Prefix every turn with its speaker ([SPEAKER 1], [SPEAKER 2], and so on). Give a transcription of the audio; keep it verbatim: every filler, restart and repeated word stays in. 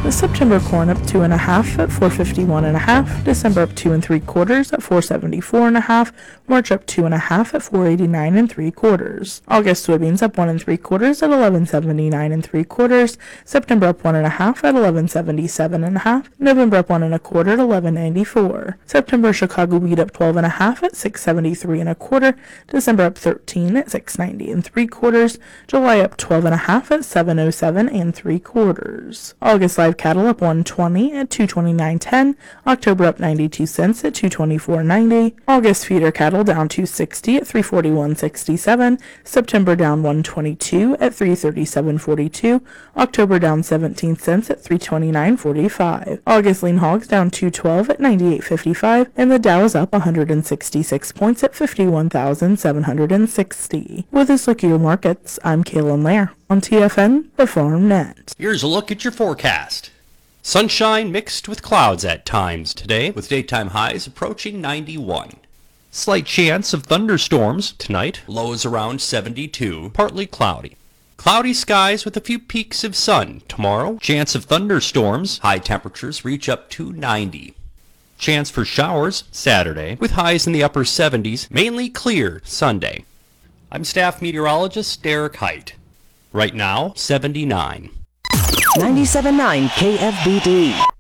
[SPEAKER 1] September corn up two and a half at four fifty-one and a half. December up two and three quarters at four seventy-four and a half. March up two and a half at four eighty-nine and three quarters. August soybeans up one and three quarters at eleven seventy-nine and three quarters. September up one and a half at eleven seventy-seven and a half. November up one and a quarter at eleven ninety-four. September Chicago wheat up twelve and a half at six seventy-three and a quarter. December up thirteen at six ninety and three quarters. July up twelve and a half at seven oh seven and three quarters. August live cattle up one twenty at two twenty-nine ten. October up ninety-two cents at two twenty-four ninety. August feeder cattle down two sixty at three forty-one sixty-seven. September down one twenty-two at three thirty-seven forty-two. October down seventeen cents at three twenty-nine forty-five. August lean hogs down two twelve at ninety-eight fifty-five, and the Dow is up one hundred sixty-six points at fifty-one thousand seven hundred sixty. With this look at your markets, I'm Kaylin Lair on T F N, the Farm Net.
[SPEAKER 2] Here's a look at your forecast. Sunshine mixed with clouds at times today, with daytime highs approaching ninety-one. Slight chance of thunderstorms tonight, lows around seventy-two, partly cloudy. Cloudy skies with a few peaks of sun tomorrow. Chance of thunderstorms, high temperatures reach up to ninety. Chance for showers Saturday, with highs in the upper seventies, mainly clear Sunday. I'm staff meteorologist Derek Height. Right now, seventy-nine.
[SPEAKER 3] ninety-seven point nine K F B D.